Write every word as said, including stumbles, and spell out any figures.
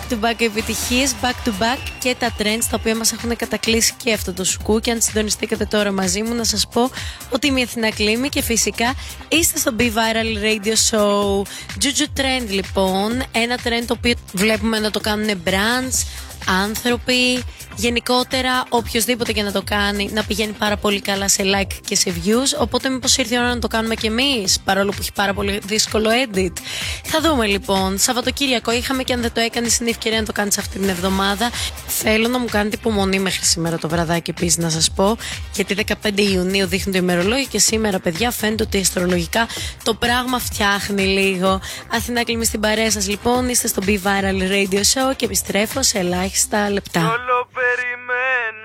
back to back επιτυχίες, back to back και τα trends τα οποία μας έχουν κατακλείσει και αυτό το σουκού. Και αν συντονιστήκατε τώρα μαζί μου, να σας πω ότι είμαι η Αθηνά Κλίμη και φυσικά είστε στο Be Viral Radio Show. Juju Trend λοιπόν, ένα trend το οποίο βλέπουμε να το κάνουν brands, άνθρωποι, γενικότερα οποιοδήποτε και να το κάνει να πηγαίνει πάρα πολύ καλά σε like και σε views. Οπότε μήπως ήρθε η ώρα να το κάνουμε κι εμείς, παρόλο που έχει πάρα πολύ δύσκολο edit. Θα δούμε λοιπόν. Σαββατοκύριακο είχαμε και αν δεν το έκανες είναι η ευκαιρία να το κάνεις αυτή την εβδομάδα. Θέλω να μου κάνετε υπομονή μέχρι σήμερα το βραδάκι επίσης να σας πω, γιατί δεκαπέντε Ιουνίου δείχνει το ημερολόγιο και σήμερα παιδιά φαίνεται ότι αστρολογικά το πράγμα φτιάχνει λίγο. Αθηνά Κλίμη στην παρέα σας λοιπόν, είστε στο Be Viral Radio Show και επιστρέφω σε ελάχιστα λεπτά. Όλο περιμένω